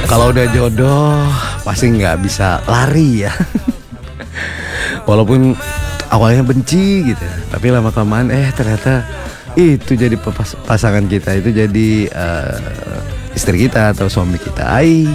Kalau udah jodoh pasti nggak bisa lari ya. Walaupun awalnya benci gitu, tapi lama kelamaan ternyata itu jadi pasangan kita, itu jadi istri kita atau suami kita.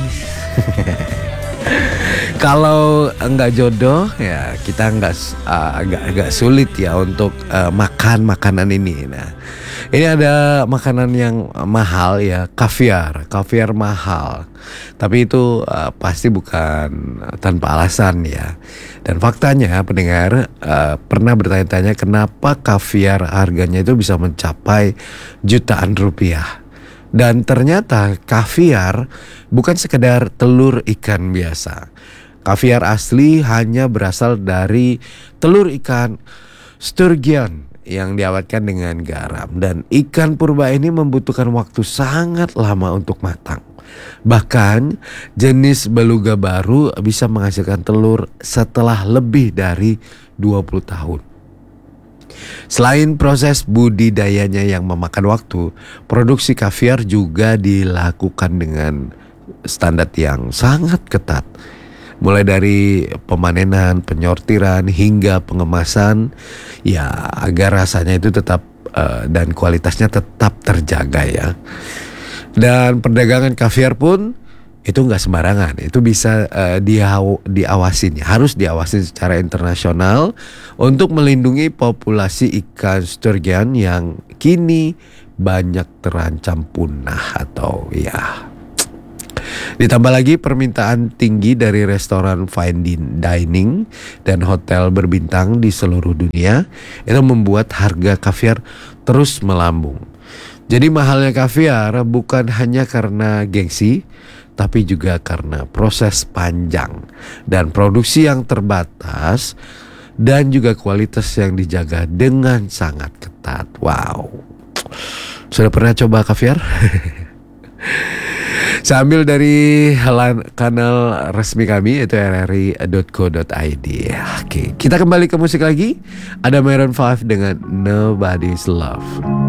Kalau nggak jodoh ya kita agak sulit ya untuk makan makanan ini. Nah, ini ada makanan yang mahal ya, kaviar mahal. Tapi itu pasti bukan tanpa alasan ya. Dan faktanya pendengar pernah bertanya-tanya kenapa kaviar harganya itu bisa mencapai jutaan rupiah. Dan ternyata kaviar bukan sekedar telur ikan biasa. Kaviar asli hanya berasal dari telur ikan sturgeon yang diawetkan dengan garam. Dan ikan purba ini membutuhkan waktu sangat lama untuk matang. Bahkan jenis beluga baru bisa menghasilkan telur setelah lebih dari 20 tahun. Selain proses budidayanya yang memakan waktu, produksi kaviar juga dilakukan dengan standar yang sangat ketat. Mulai dari pemanenan, penyortiran, hingga pengemasan, ya agar rasanya itu tetap dan kualitasnya tetap terjaga ya. Dan perdagangan kaviar pun itu nggak sembarangan, itu bisa diawasin, harus diawasin secara internasional untuk melindungi populasi ikan sturgeon yang kini banyak terancam punah atau ya. Ditambah lagi permintaan tinggi dari restoran fine dining dan hotel berbintang di seluruh dunia, itu membuat harga kaviar terus melambung. Jadi mahalnya kaviar bukan hanya karena gengsi, tapi juga karena proses panjang dan produksi yang terbatas dan juga kualitas yang dijaga dengan sangat ketat. Wow. Sudah pernah coba kaviar? Sambil dari kanal resmi kami yaitu rri.co.id. Oke, kita kembali ke musik lagi. Ada Maroon 5 dengan Nobody's Love.